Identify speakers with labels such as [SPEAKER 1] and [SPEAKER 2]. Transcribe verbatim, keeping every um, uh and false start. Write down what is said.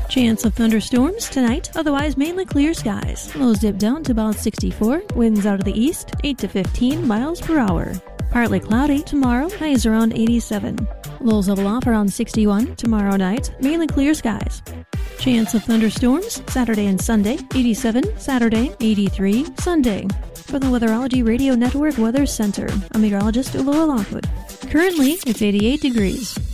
[SPEAKER 1] Chance of thunderstorms tonight, otherwise mainly clear skies. Lows dip down to about sixty-four, winds out of the east, eight to fifteen miles per hour. Partly cloudy tomorrow, highs around eighty-seven. Lows level off around sixty-one tomorrow night, mainly clear skies. Chance of thunderstorms Saturday and Sunday, eighty-seven Saturday, eighty-three Sunday. For the Weatherology Radio Network Weather Center, I'm meteorologist Laura Lockwood. Currently, it's eighty-eight degrees.